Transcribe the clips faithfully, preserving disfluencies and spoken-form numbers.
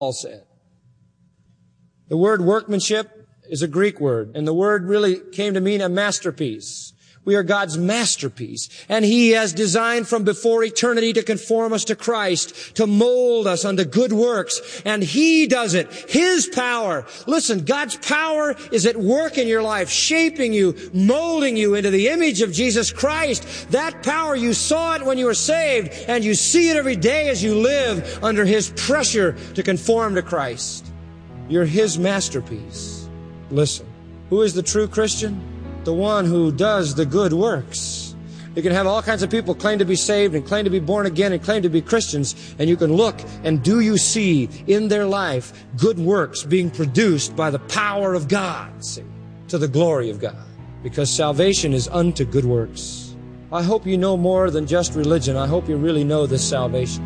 Paul said. The word workmanship is a Greek word, and the word really came to mean a masterpiece. We are God's masterpiece, and He has designed from before eternity to conform us to Christ, to mold us unto good works, and He does it. His power. Listen, God's power is at work in your life, shaping you, molding you into the image of Jesus Christ. That power, you saw it when you were saved, and you see it every day as you live under His pressure to conform to Christ. You're His masterpiece. Listen, who is the true Christian? The one who does the good works. You can have all kinds of people claim to be saved and claim to be born again and claim to be Christians, and you can look and do you see in their life good works being produced by the power of God, see, to the glory of God, because salvation is unto good works. I hope you know more than just religion. I hope you really know this salvation.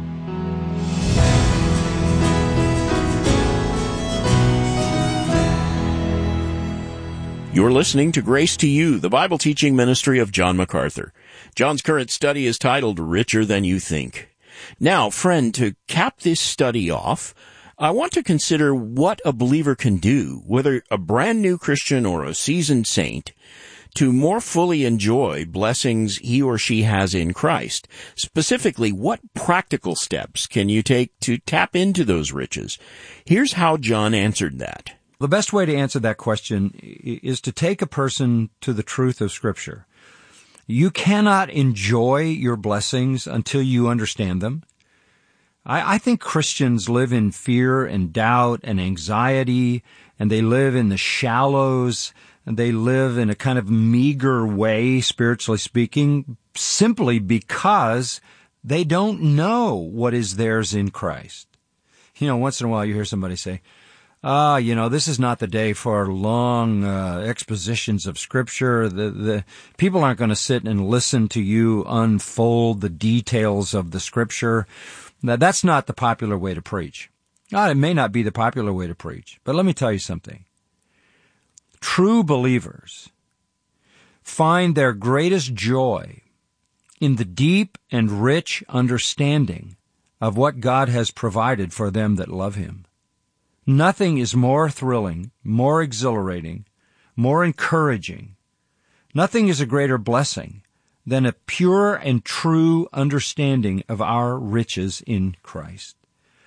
You're listening to Grace to You, the Bible teaching ministry of John MacArthur. John's current study is titled Richer Than You Think. Now, friend, to cap this study off, I want to consider what a believer can do, whether a brand new Christian or a seasoned saint, to more fully enjoy blessings he or she has in Christ. Specifically, what practical steps can you take to tap into those riches? Here's how John answered that. The best way to answer that question is to take a person to the truth of Scripture. You cannot enjoy your blessings until you understand them. I, I think Christians live in fear and doubt and anxiety, and they live in the shallows, and they live in a kind of meager way, spiritually speaking, simply because they don't know what is theirs in Christ. You know, once in a while you hear somebody say, Ah, you know, this is not the day for long uh, expositions of Scripture. The, the people aren't going to sit and listen to you unfold the details of the Scripture. Now, that's not the popular way to preach. Ah, it may not be the popular way to preach, but let me tell you something. True believers find their greatest joy in the deep and rich understanding of what God has provided for them that love Him. Nothing is more thrilling, more exhilarating, more encouraging. Nothing is a greater blessing than a pure and true understanding of our riches in Christ.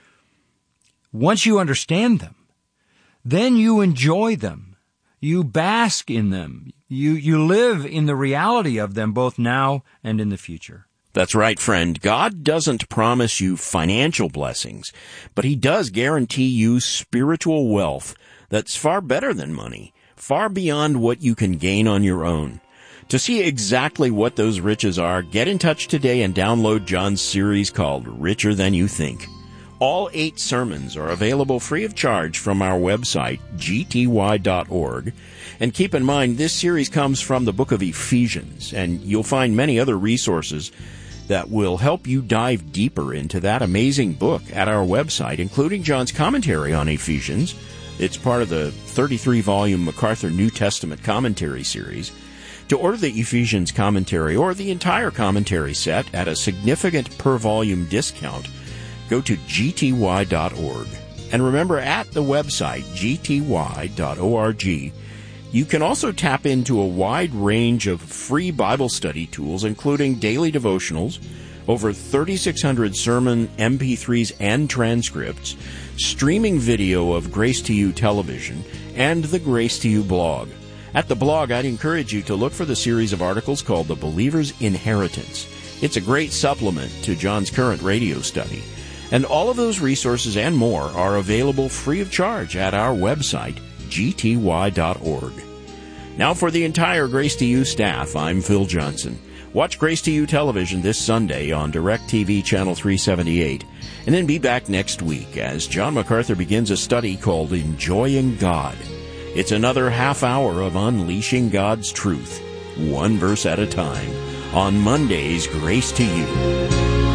Once you understand them, then you enjoy them. You bask in them. You, you live in the reality of them both now and in the future. That's right, friend. God doesn't promise you financial blessings, but He does guarantee you spiritual wealth that's far better than money, far beyond what you can gain on your own. To see exactly what those riches are, get in touch today and download John's series called Richer Than You Think. All eight sermons are available free of charge from our website, g t y dot org. And keep in mind, this series comes from the book of Ephesians, and you'll find many other resources that will help you dive deeper into that amazing book at our website, including John's commentary on Ephesians. It's part of the thirty-three volume MacArthur New Testament commentary series. To order the Ephesians commentary or the entire commentary set at a significant per-volume discount, go to g t y dot org. And remember, at the website, g t y dot org, you can also tap into a wide range of free Bible study tools, including daily devotionals, over thirty-six hundred sermon M P threes and transcripts, streaming video of Grace to You television, and the Grace to You blog. At the blog, I'd encourage you to look for the series of articles called The Believer's Inheritance. It's a great supplement to John's current radio study. And all of those resources and more are available free of charge at our website, g t y dot org. Now for the entire Grace to You staff, I'm Phil Johnson. Watch Grace to You television this Sunday on DirecTV Channel three seventy-eight, and then be back next week as John MacArthur begins a study called Enjoying God. It's another half hour of unleashing God's truth, one verse at a time, on Monday's Grace to You.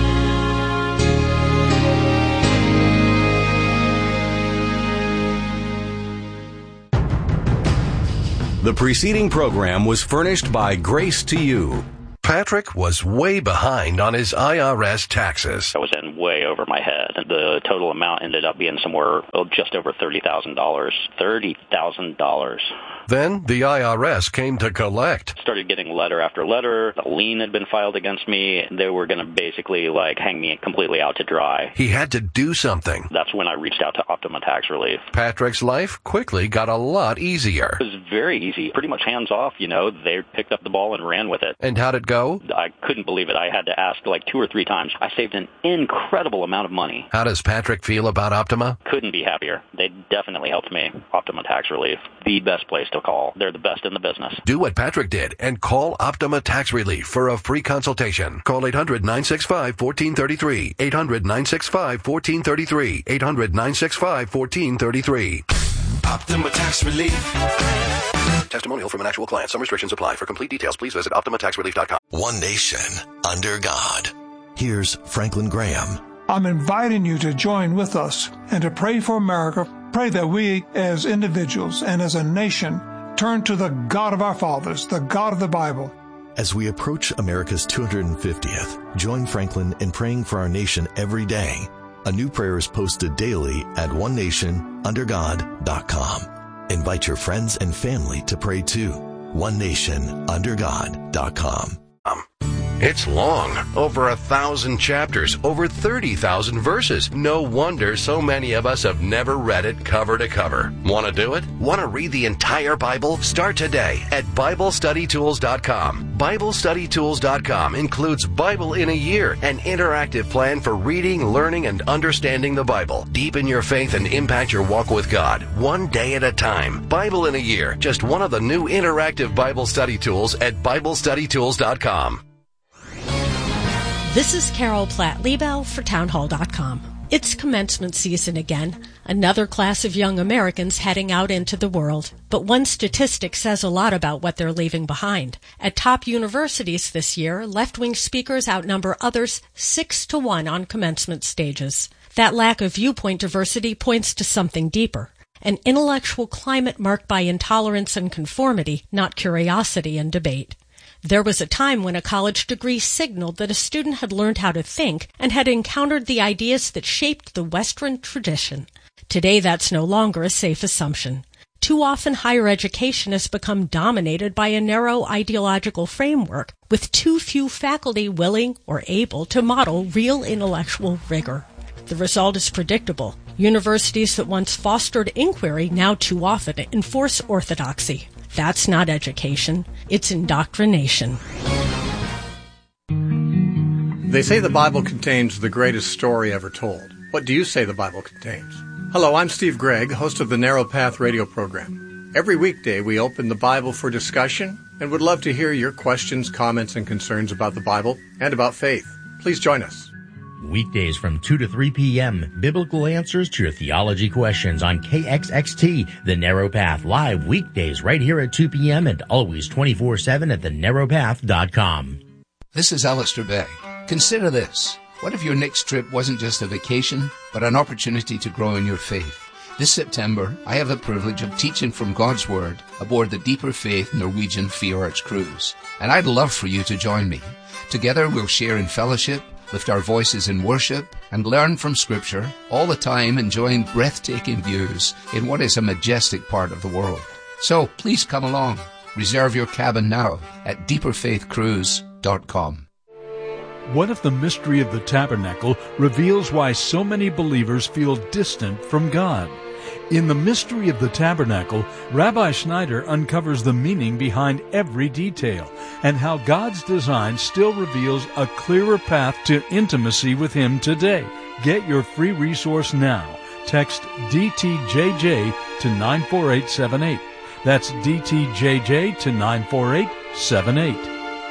The preceding program was furnished by Grace to You. Patrick was way behind on his I R S taxes. I was in way over my my head. The total amount ended up being somewhere oh, just over thirty thousand dollars. thirty thousand dollars. Then the I R S came to collect. Started getting letter after letter. A lien had been filed against me. They were going to basically like hang me completely out to dry. He had to do something. That's when I reached out to Optima Tax Relief. Patrick's life quickly got a lot easier. It was very easy, pretty much hands off, you know. They picked up the ball and ran with it. And how'd it go? I couldn't believe it. I had to ask like two or three times. I saved an incredible amount of money. How does Patrick feel about Optima? Couldn't be happier. They definitely helped me. Optima Tax Relief, the best place to call. They're the best in the business. Do what Patrick did and call Optima Tax Relief for a free consultation. Call eight hundred, nine six five, one four three three. eight hundred, nine six five, one four three three. eight hundred, nine six five, one four three three. Optima Tax Relief. Testimonial from an actual client. Some restrictions apply. For complete details, please visit optima tax relief dot com. One nation under God. Here's Franklin Graham. I'm inviting you to join with us and to pray for America. Pray that we as individuals and as a nation turn to the God of our fathers, the God of the Bible. As we approach America's two hundred fiftieth, join Franklin in praying for our nation every day. A new prayer is posted daily at one nation under god dot com. Invite your friends and family to pray too. one nation under god dot com. It's long, over a thousand chapters, over thirty thousand verses. No wonder so many of us have never read it cover to cover. Want to do it? Want to read the entire Bible? Start today at Bible Study Tools dot com. Bible Study Tools dot com includes Bible in a Year, an interactive plan for reading, learning, and understanding the Bible. Deepen your faith and impact your walk with God, one day at a time. Bible in a Year, just one of the new interactive Bible study tools at Bible Study Tools dot com. This is Carol Platt-Liebel for Town Hall dot com. It's commencement season again, another class of young Americans heading out into the world. But one statistic says a lot about what they're leaving behind. At top universities this year, left-wing speakers outnumber others six to one on commencement stages. That lack of viewpoint diversity points to something deeper. An intellectual climate marked by intolerance and conformity, not curiosity and debate. There was a time when a college degree signaled that a student had learned how to think and had encountered the ideas that shaped the Western tradition. Today, that's no longer a safe assumption. Too often, higher education has become dominated by a narrow ideological framework, with too few faculty willing or able to model real intellectual rigor. The result is predictable. Universities that once fostered inquiry now too often enforce orthodoxy. That's not education. It's indoctrination. They say the Bible contains the greatest story ever told. What do you say the Bible contains? Hello, I'm Steve Gregg, host of the Narrow Path radio program. Every weekday we open the Bible for discussion and would love to hear your questions, comments, and concerns about the Bible and about faith. Please join us. Weekdays from two to three p.m., biblical answers to your theology questions on K X X T, The Narrow Path, live weekdays right here at two p.m. and always twenty-four seven at the narrow path dot com. This is Alistair Begg. Consider this. What if your next trip wasn't just a vacation, but an opportunity to grow in your faith? This September, I have the privilege of teaching from God's Word aboard the Deeper Faith Norwegian Fjords cruise. And I'd love for you to join me. Together we'll share in fellowship, lift our voices in worship, and learn from Scripture, all the time enjoying breathtaking views in what is a majestic part of the world. So please come along. Reserve your cabin now at deeper faith cruise dot com. What if the mystery of the tabernacle reveals why so many believers feel distant from God? In The Mystery of the Tabernacle, Rabbi Schneider uncovers the meaning behind every detail and how God's design still reveals a clearer path to intimacy with Him today. Get your free resource now. Text D T J J to nine four eight seven eight. That's D T J J to nine four eight seven eight.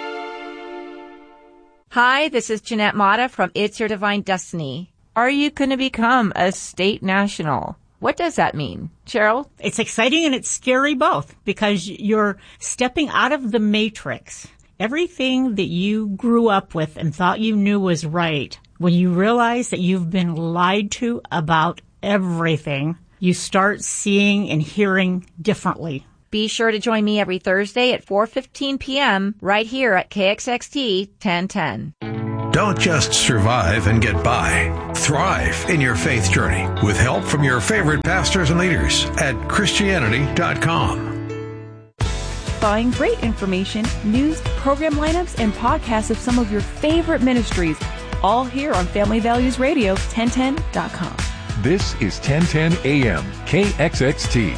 Hi, this is Jeanette Mata from It's Your Divine Destiny. Are you going to become a state national? What does that mean? Cheryl? It's exciting and it's scary both, because you're stepping out of the matrix. Everything that you grew up with and thought you knew was right, when you realize that you've been lied to about everything, you start seeing and hearing differently. Be sure to join me every Thursday at four fifteen p.m. right here at K X X T ten ten. Don't just survive and get by. Thrive in your faith journey with help from your favorite pastors and leaders at Christianity dot com. Find great information, news, program lineups, and podcasts of some of your favorite ministries, all here on Family Values Radio, ten ten dot com. This is ten ten A M, K X X T.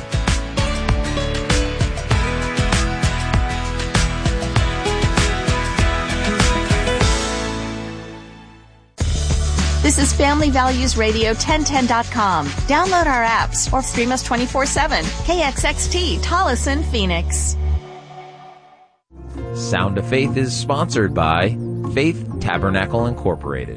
This is Family Values Radio, ten ten dot com. Download our apps or stream us twenty-four seven. K X X T, Tolleson, Phoenix. Sound of Faith is sponsored by Faith Tabernacle Incorporated.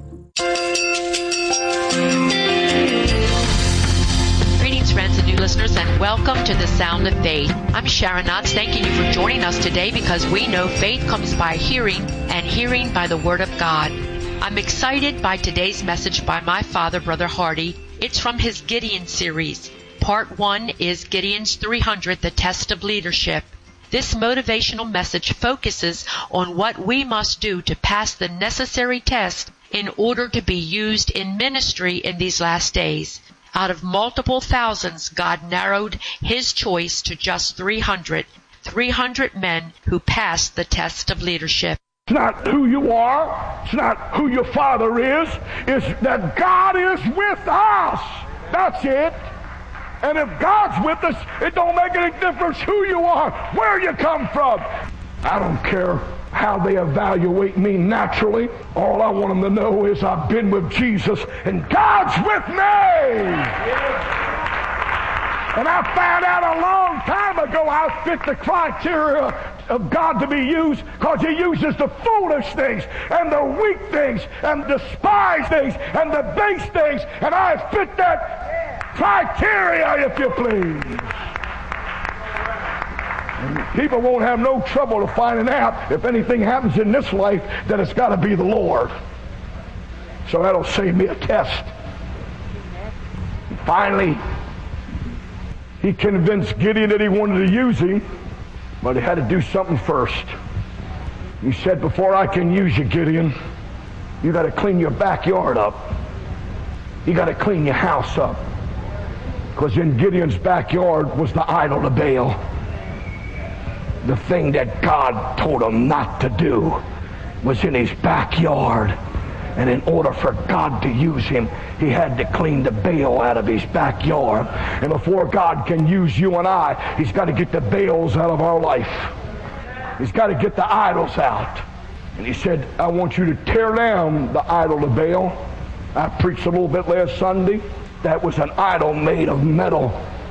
Greetings, friends and new listeners, and welcome to the Sound of Faith. I'm Sharon Knotts, thanking you for joining us today because we know faith comes by hearing, and hearing by the Word of God. I'm excited by today's message by my father, Brother Hardy. It's from his Gideon series. Part one is Gideon's three hundred, The Test of Leadership. This motivational message focuses on what we must do to pass the necessary test in order to be used in ministry in these last days. Out of multiple thousands, God narrowed His choice to just three hundred. three hundred men who passed the test of leadership. It's not who you are. It's not who your father is. It's that God is with us. That's it. And if God's with us, it don't make any difference who you are, where you come from. I don't care how they evaluate me naturally. All I want them to know is I've been with Jesus and God's with me. And I found out a long time ago I fit the criteria of God to be used, because He uses the foolish things and the weak things and the despised things and the base things, and I fit that criteria, if you please. And people won't have no trouble to finding out if anything happens in this life that it's got to be the Lord. So that'll save me a test. And finally, he convinced Gideon that he wanted to use him, but he had to do something first. He said, before I can use you, Gideon, you got to clean your backyard up. You got to clean your house up. Because in Gideon's backyard was the idol of Baal. The thing that God told him not to do was in his backyard. And in order for God to use him, he had to clean the Baal out of his backyard. And before God can use you and I, He's got to get the Baals out of our life. He's got to get the idols out. And He said, I want you to tear down the idol of Baal. I preached a little bit last Sunday. That was an idol made of metal.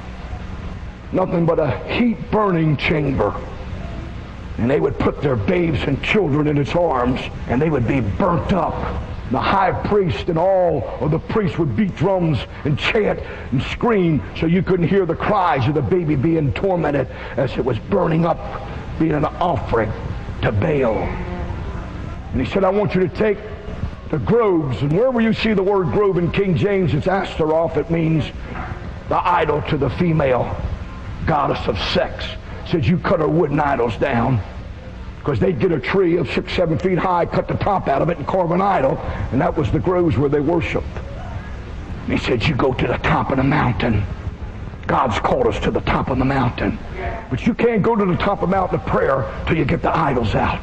Nothing but a heat-burning chamber. And they would put their babes and children in its arms, and they would be burnt up. The high priest and all of the priests would beat drums and chant and scream so you couldn't hear the cries of the baby being tormented as it was burning up, being an offering to Baal. And He said, I want you to take the groves, and wherever you see the word grove in King James, it's Astaroth. It means the idol to the female goddess of sex. It says you cut her wooden idols down. Because they'd get a tree of six, seven feet high, cut the top out of it, and carve an idol, and that was the groves where they worshiped. And He said, you go to the top of the mountain. God's called us to the top of the mountain. But you can't go to the top of the mountain of prayer till you get the idols out.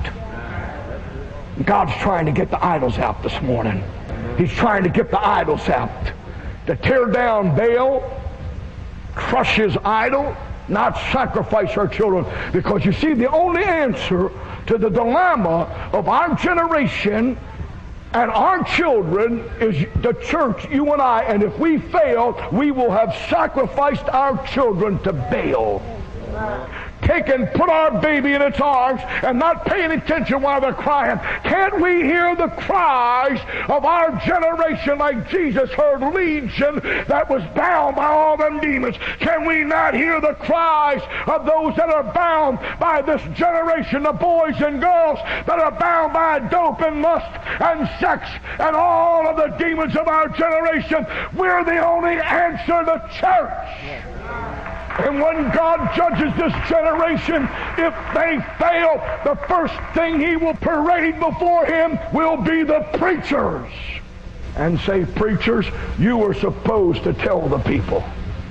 God's trying to get the idols out this morning. He's trying to get the idols out. To tear down Baal, crush his idol, not sacrifice our children. Because you see, the only answer to the dilemma of our generation and our children is the church, you and I. And if we fail, we will have sacrificed our children to Baal. Take and put our baby in its arms and not paying attention while they're crying. Can't we hear the cries of our generation like Jesus heard Legion that was bound by all them demons? Can we not hear the cries of those that are bound by this generation, the boys and girls that are bound by dope and lust and sex and all of the demons of our generation? We're the only answer, the church. And when God judges this generation, generation, if they fail, the first thing he will parade before him will be the preachers. And say, preachers, you were supposed to tell the people.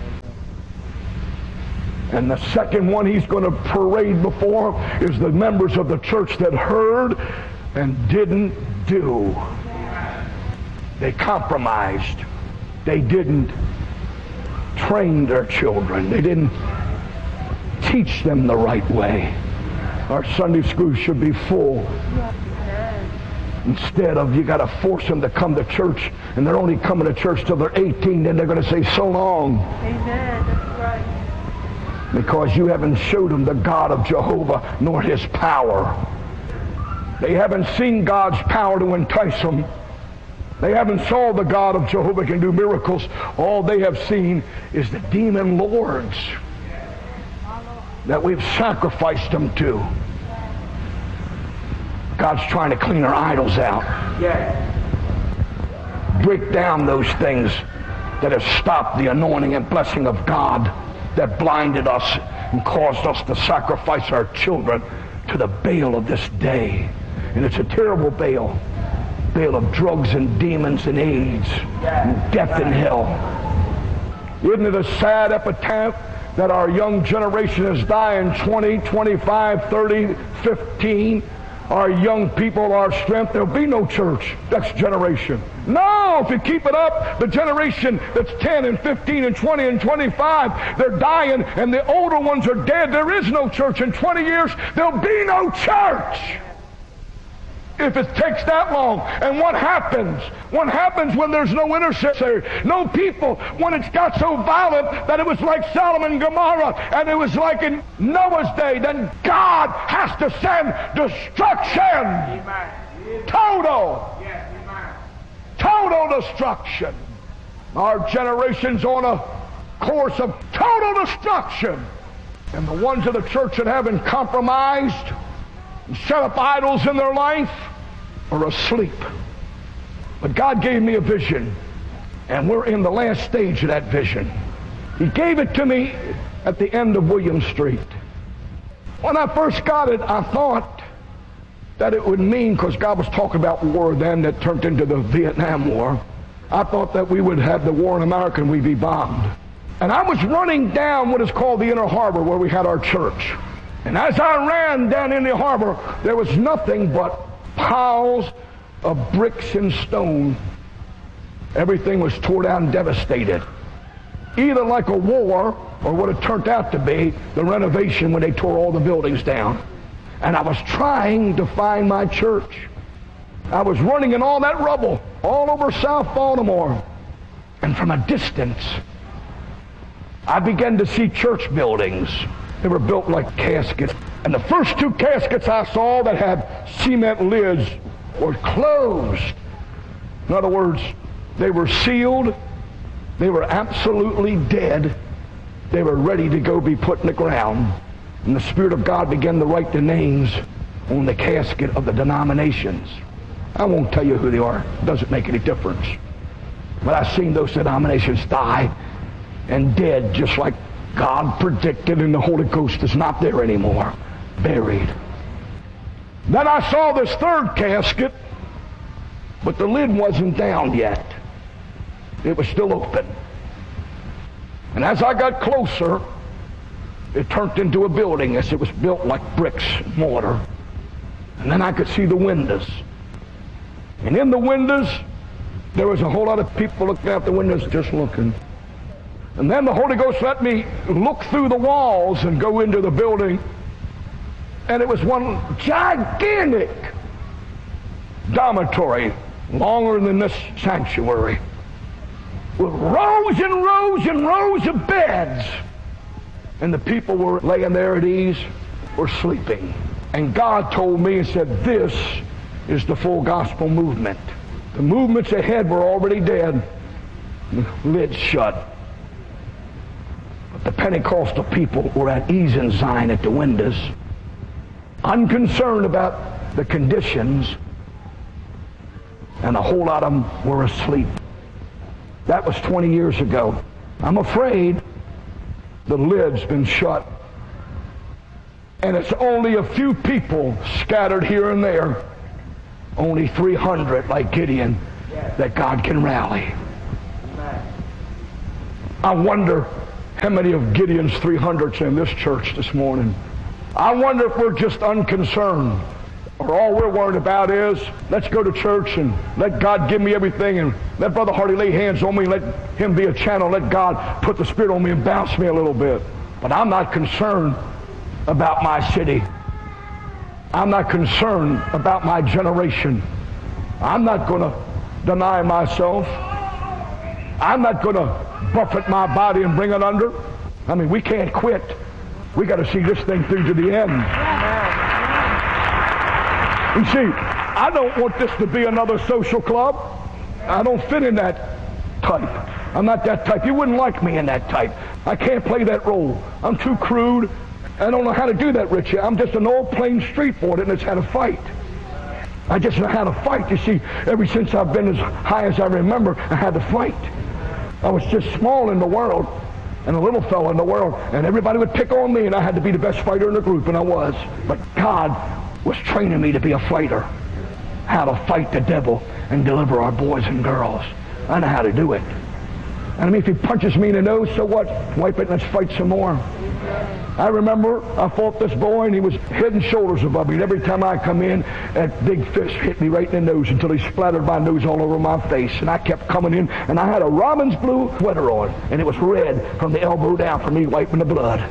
And the second one he's going to parade before is the members of the church that heard and didn't do. They compromised. They didn't train their children. They didn't teach them the right way. Our Sunday schools should be full. Instead of, you got to force them to come to church, and they're only coming to church till they're eighteen, then they're going to say, so long. Amen. That's right. Because you haven't showed them the God of Jehovah nor his power. They haven't seen God's power to entice them. They haven't saw the God of Jehovah can do miracles. All they have seen is the demon lords that we've sacrificed them to. God's trying to clean our idols out. Break down those things that have stopped the anointing and blessing of God, that blinded us and caused us to sacrifice our children to the Baal of this day. And it's a terrible Baal. Baal of drugs and demons and AIDS and death and hell. Isn't it a sad epitaph that our young generation is dying twenty, twenty-five, thirty, fifteen? Our young people, our strength, there'll be no church next generation. No, if you keep it up, the generation that's ten and fifteen and twenty and twenty-five, they're dying, and the older ones are dead. There is no church. In twenty years, there'll be no church. If it takes that long. And what happens? What happens when there's no intercessor? No people. When it's got so violent that it was like Sodom and Gomorrah, and it was like in Noah's day, then God has to send destruction. Amen. Total. Yes, amen. Total destruction. Our generation's on a course of total destruction. And the ones of the church that haven't compromised and set up idols in their life are asleep. But God gave me a vision, and we're in the last stage of that vision. He gave it to me at the end of William Street. When I first got it, I thought that it would mean, because God was talking about war then that turned into the Vietnam War, I thought that we would have the war in America and we'd be bombed. And I was running down what is called the Inner Harbor, where we had our church. And as I ran down in the harbor, there was nothing but piles of bricks and stone. Everything was torn down and devastated. Either like a war, or what it turned out to be, the renovation when they tore all the buildings down. And I was trying to find my church. I was running in all that rubble, all over South Baltimore. And from a distance, I began to see church buildings. They were built like caskets. And the first two caskets I saw that had cement lids were closed. In other words, they were sealed. They were absolutely dead. They were ready to go be put in the ground. And the Spirit of God began to write the names on the casket of the denominations. I won't tell you who they are. It doesn't make any difference. But I've seen those denominations die and dead just like God predicted, and the Holy Ghost is not there anymore. Buried. Then I saw this third casket, but the lid wasn't down yet. It was still open. And as I got closer, it turned into a building as it was built like bricks and mortar. And then I could see the windows. And in the windows, there was a whole lot of people looking out the windows, just looking. And then the Holy Ghost let me look through the walls and go into the building. And it was one gigantic dormitory, longer than this sanctuary, with rows and rows and rows of beds. And the people were laying there at ease, were sleeping. And God told me and said, this is the full gospel movement. The movements ahead were already dead, lids shut. But the Pentecostal people were at ease in Zion at the windows, unconcerned about the conditions, and a whole lot of them were asleep. That was twenty years ago. I'm afraid the lid's been shut And it's only a few people scattered here and there, only three hundred like Gideon, that God can rally. I wonder how many of Gideon's three hundreds in this church this morning. I wonder if we're just unconcerned, or all we're worried about is, let's go to church and let God give me everything, and let Brother Hardy lay hands on me, let him be a channel, let God put the Spirit on me and bounce me a little bit. But I'm not concerned about my city. I'm not concerned about my generation. I'm not going to deny myself. I'm not going to buffet my body and bring it under. I mean, we can't quit. We got to see this thing through to the end. You see, I don't want this to be another social club. I don't fit in that type. I'm not that type. You wouldn't like me in that type. I can't play that role. I'm too crude. I don't know how to do that, Richie. I'm just an old plain street boy that knows how to fight. I just know how to fight. You see, ever since I've been as high as I remember, I had to fight. I was just small in the world and a little fella in the world, and everybody would pick on me, and I had to be the best fighter in the group, and I was. But God was training me to be a fighter, how to fight the devil and deliver our boys and girls. I know how to do it. And I mean, if he punches me in the nose, so what? Wipe it and let's fight some more. I remember I fought this boy, and he was head and shoulders above me. And every time I come in, that big fist hit me right in the nose until he splattered my nose all over my face. And I kept coming in, and I had a robin's blue sweater on, and it was red from the elbow down for me wiping the blood.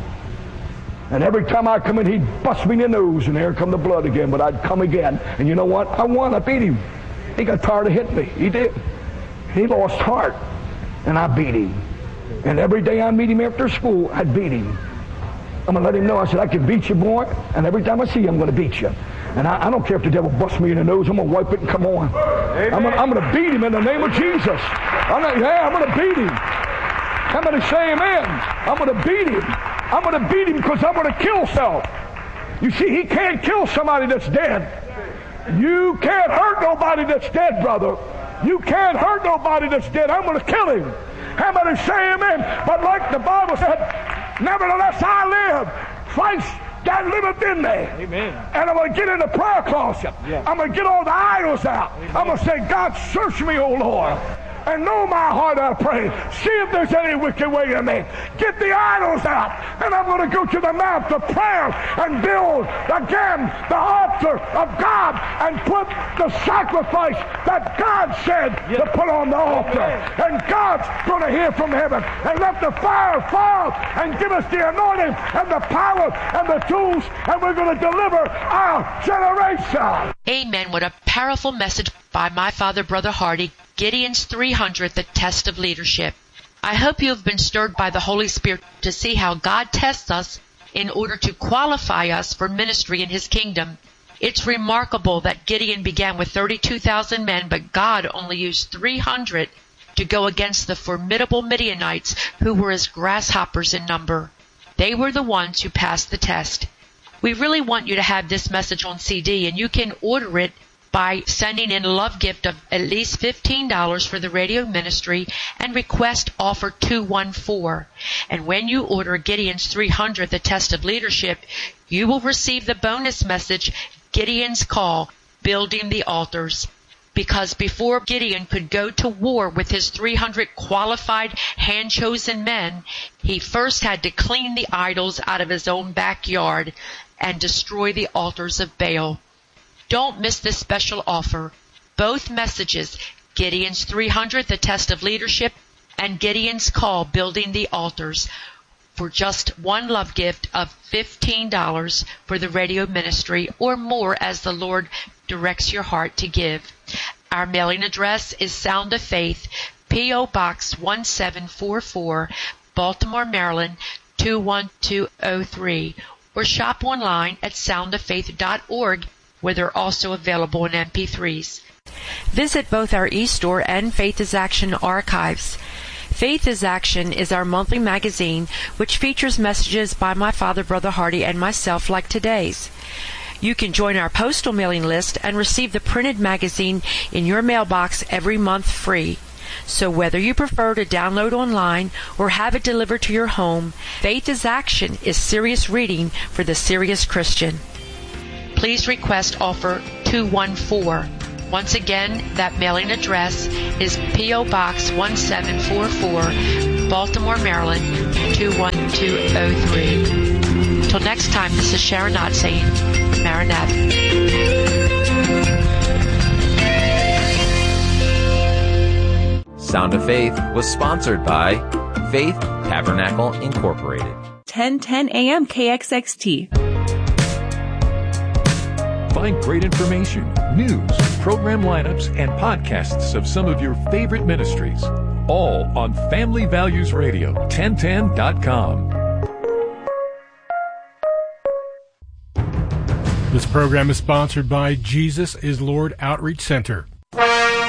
And every time I come in, he'd bust me in the nose, and there come the blood again. But I'd come again. And you know what? I won. I beat him. He got tired of hitting me. He did. He lost heart. And I beat him. And every day I meet him after school, I'd beat him. I'm going to let him know. I said, I can beat you, boy. And every time I see you, I'm going to beat you. And I, I don't care if the devil busts me in the nose. I'm going to wipe it and come on. Amen. I'm going I'm to beat him in the name of Jesus. I'm not, yeah, I'm going to beat him. I'm going to say amen. I'm going to beat him. I'm going to beat him because I'm going to kill self. You see, he can't kill somebody that's dead. You can't hurt nobody that's dead, brother. You can't hurt nobody that's dead. I'm going to kill him. How many say amen? But like the Bible said, nevertheless I live. Christ that liveth in me. Amen. And I'm going to get in the prayer closet. Yeah. I'm going to get all the idols out. Amen. I'm going to say, God, search me, O Lord. And know my heart, I pray. See if there's any wicked way in me. Get the idols out. And I'm going to go to the mount of prayer and build again the altar of God and put the sacrifice that God said yes. to put on the altar. And God's going to hear from heaven and let the fire fall and give us the anointing and the power and the tools, and we're going to deliver our generation. Amen. What a powerful message by my father, Brother Hardy. Gideon's three hundred, the test of leadership. I hope you have been stirred by the Holy Spirit to see how God tests us in order to qualify us for ministry in His kingdom. It's remarkable that Gideon began with thirty-two thousand men, but God only used three hundred to go against the formidable Midianites who were as grasshoppers in number. They were the ones who passed the test. We really want you to have this message on C D, and you can order it by sending in a love gift of at least fifteen dollars for the radio ministry and request offer two one four. And when you order Gideon's three hundred, the test of leadership, you will receive the bonus message, Gideon's Call, Building the Altars. Because before Gideon could go to war with his three hundred qualified, hand-chosen men, he first had to clean the idols out of his own backyard and destroy the altars of Baal. Don't miss this special offer. Both messages, Gideon's three hundred, the test of leadership, and Gideon's Call, Building the Altars, for just one love gift of fifteen dollars for the radio ministry, or more as the Lord directs your heart to give. Our mailing address is Sound of Faith, P O. Box one seven four four, Baltimore, Maryland two one two oh three, or shop online at sound of faith dot org, where they're also available in M P threes. Visit both our eStore and Faith is Action archives. Faith is Action is our monthly magazine which features messages by my father, Brother Hardy, and myself like today's. You can join our postal mailing list and receive the printed magazine in your mailbox every month free. So whether you prefer to download online or have it delivered to your home, Faith is Action is serious reading for the serious Christian. Please request offer two one four. Once again, that mailing address is P O. Box one seven four four, Baltimore, Maryland, two one two oh three. Till next time, this is Sharon Knott saying, Maranatha. Sound of Faith was sponsored by Faith Tabernacle Incorporated. ten ten A M K X X T. Find great information, news, program lineups, and podcasts of some of your favorite ministries, all on Family Values Radio, ten ten dot com. This program is sponsored by Jesus is Lord Outreach Center.